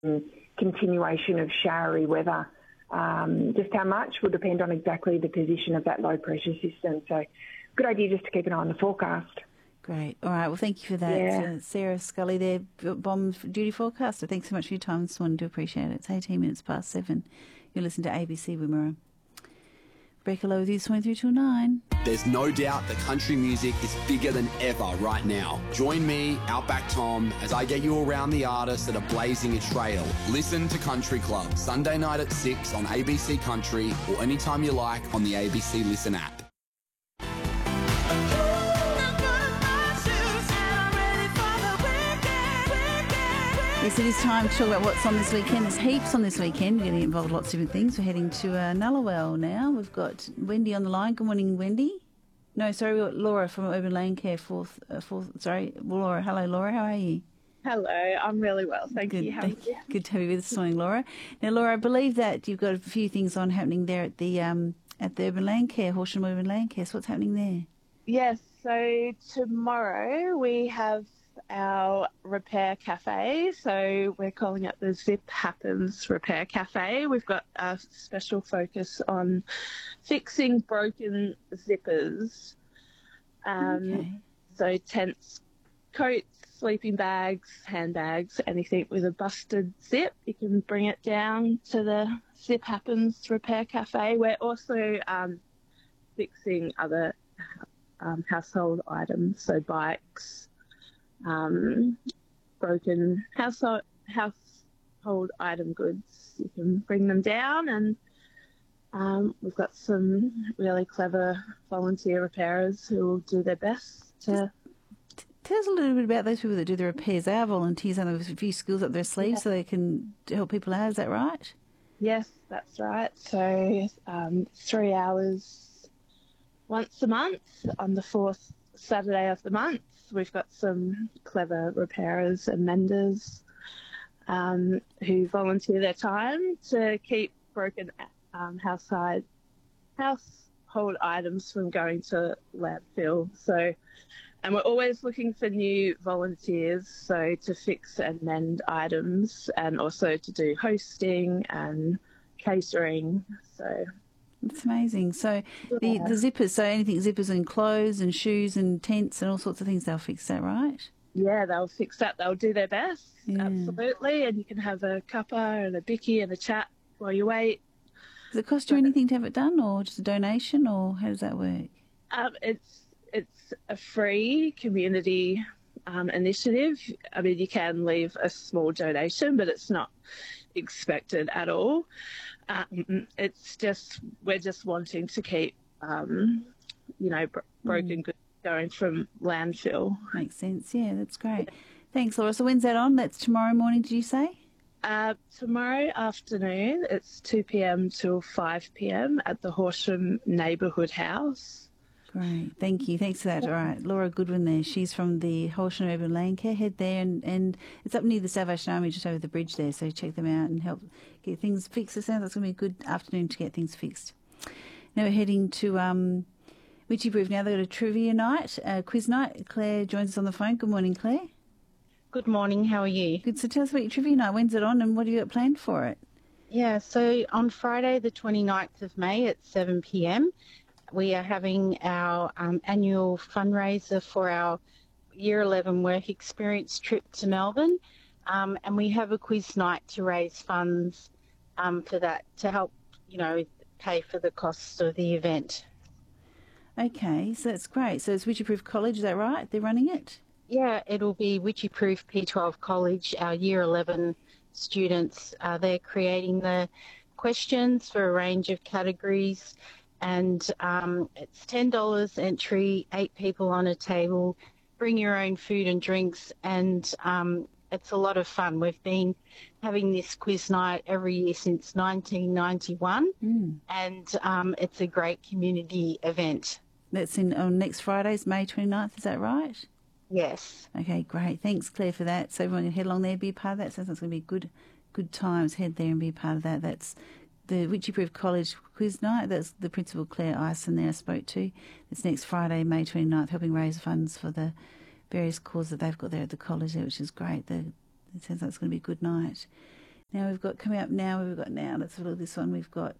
continuation of showery weather. Just how much will depend on exactly the position of that low pressure system. So good idea just to keep an eye on the forecast. Great. All right. Well, thank you for that. Yeah. Sarah Scully there, Bomb Duty Forecaster. Thanks so much for your time this morning. Do appreciate it. It's 18 minutes past 7. You listen to ABC Wimmera. Rebecca Lowe with you this morning through till 9. There's no doubt that country music is bigger than ever right now. Join me, Outback Tom, as I get you around the artists that are blazing a trail. Listen to Country Club, Sunday night at 6 on ABC Country or anytime you like on the ABC Listen app. Yes, it is time to talk about what's on this weekend. There's heaps on this weekend. We're getting involved in lots of different things. We're heading to Nullawell now. We've got Wendy on the line. Good morning, Wendy. No, sorry, we've got Laura from Urban Land Care. Laura. Hello, Laura. How are you? Hello, I'm really well. Thank you. How are you? Good to have you with us this morning, Laura. Now, Laura, I believe that you've got a few things on happening there at the Urban Land Care, Horsham Urban Land Care. So what's happening there? Yes, so tomorrow we have our repair cafe, so we're calling it the Zip Happens Repair Cafe. We've got a special focus on fixing broken zippers. Okay. So tents, coats, sleeping bags, handbags, anything with a busted zip, you can bring it down to the Zip Happens Repair Cafe. We're also fixing other household items, so bikes, broken household item goods. You can bring them down, and we've got some really clever volunteer repairers who will do their best to... Tell us a little bit about those people that do the repairs. They are volunteers and have a few skills up their sleeves so they can help people out. Is that right? Yes, that's right. So 3 hours once a month on the fourth Saturday of the month. We've got some clever repairers and menders who volunteer their time to keep broken household items from going to landfill. So, and we're always looking for new volunteers, so to fix and mend items, and also to do hosting and catering. So it's amazing. So the zippers, so anything zippers and clothes and shoes and tents and all sorts of things, they'll fix that, right? Yeah, they'll fix that. They'll do their best, absolutely. And you can have a cuppa and a bicky and a chat while you wait. Does it cost you anything to have it done, or just a donation, or how does that work? It's a free community initiative. I mean, you can leave a small donation, but it's not expected at all. It's just, we're just wanting to keep, broken goods going from landfill. Makes sense. Yeah, that's great. Thanks, Laura. So when's that on? That's tomorrow morning, did you say? Tomorrow afternoon, it's 2 p.m. till 5 p.m. at the Horsham Neighbourhood House. Great, thank you. Thanks for that. All right, Laura Goodwin there. She's from the Horsham Urban Land Care. Head there, and it's up near the Salvation Army, just over the bridge there. So check them out and help get things fixed. It sounds like it's going to be a good afternoon to get things fixed. Now we're heading to Witchy Proof. Now they've got a trivia night, quiz night. Claire joins us on the phone. Good morning, Claire. Good morning. How are you? Good. So tell us about your trivia night. When's it on, and what have you got planned for it? Yeah. So on Friday, the 29th of May at 7 p.m. we are having our annual fundraiser for our Year 11 work experience trip to Melbourne, and we have a quiz night to raise funds for that, to help, pay for the costs of the event. Okay, so that's great. So it's Witchy Proof College, is that right? They're running it? Yeah, it'll be Witchy Proof P12 College, our Year 11 students. They're creating the questions for a range of categories, and it's $10 entry, 8 people on a table. Bring your own food and drinks, and it's a lot of fun. We've been having this quiz night every year since 1991, and it's a great community event. That's on next Friday's May 29th, is that right? Yes. Okay, great. Thanks, Claire, for that. So everyone can head along there, be a part of that. Sounds like it's going to be good times. Head there and be a part of that. That's the Witchy Proof College quiz night. That's the principal, Claire Ison, there I spoke to. It's next Friday, May 29th, helping raise funds for the various causes that they've got there at the college there, which is great. It sounds like it's going to be a good night. Now we've got coming up now. Let's have a look at this one. We've got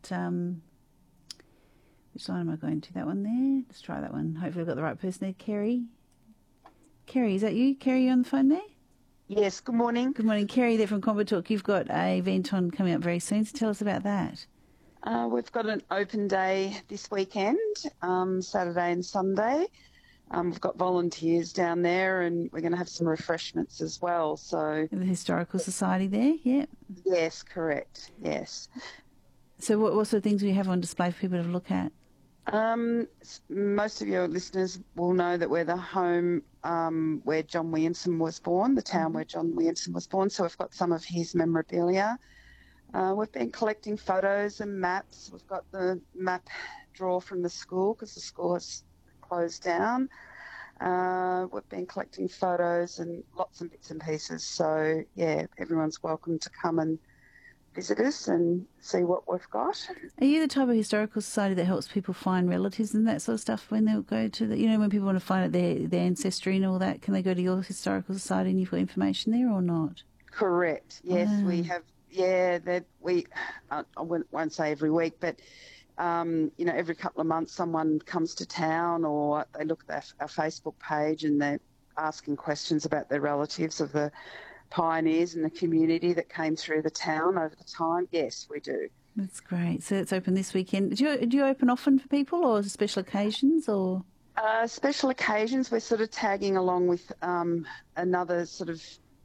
which line am I going to? That one there. Let's try that one. Hopefully I've got the right person there. Kerry, is that you? Kerry, you on the phone there? Yes, good morning. Good morning, Kerry there from Combertalk. You've got a event on coming up very soon, so tell us about that. We've got an open day this weekend, Saturday and Sunday. We've got volunteers down there, and we're going to have some refreshments as well. So The Historical Society there, yeah? Yes, correct, yes. So what sort of things do you have on display for people to look at? Most of your listeners will know that we're the home where John Williamson was born, the town where John Williamson was born, so we've got some of his memorabilia. We've been collecting photos and maps. We've got the map drawer from the school because the school has closed down. We've been collecting photos and lots of bits and pieces. So, yeah, everyone's welcome to come and visit us and see what we've got. Are you the type of historical society that helps people find relatives and that sort of stuff when they'll go to when people want to find out their ancestry and all that, can they go to your historical society and you've got information there or not? Correct. Yes, we have. Yeah, I won't say every week, but every couple of months someone comes to town or they look at our Facebook page and they're asking questions about their relatives of the pioneers in the community that came through the town over the time. Yes, we do. That's great. So it's open this weekend. Do you open often for people or special occasions or? Special occasions. We're sort of tagging along with another sort of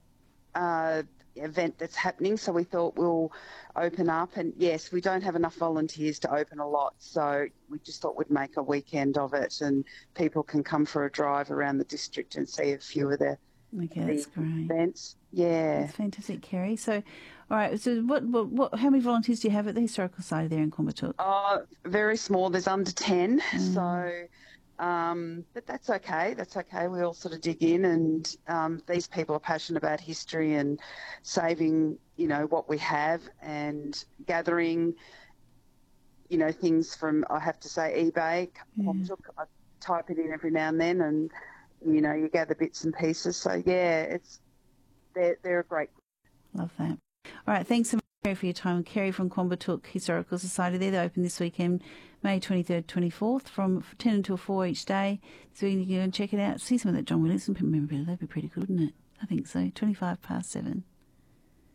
event that's happening, so we thought we'll open up. And yes, we don't have enough volunteers to open a lot, so we just thought we'd make a weekend of it and people can come for a drive around the district and see a few of the that's great. Events. Yeah, that's fantastic, Kerry. So, all right. So, what? How many volunteers do you have at the Historical Society there in Combertalk? Very small. There's under 10. So, but that's okay. That's okay. We all sort of dig in, and these people are passionate about history and saving, what we have and gathering, things from, I have to say, eBay. I type it in every now and then, and you gather bits and pieces. So yeah, they're a great group. Love that. All right, thanks so much, Kerry, for your time. Kerry from Combertalk Historical Society. They're open this weekend, May 23rd, 24th, from 10 until 4 each day. So you can go and check it out. See some of that John Williamson memorabilia. That'd be pretty good, wouldn't it? I think so. 7:25.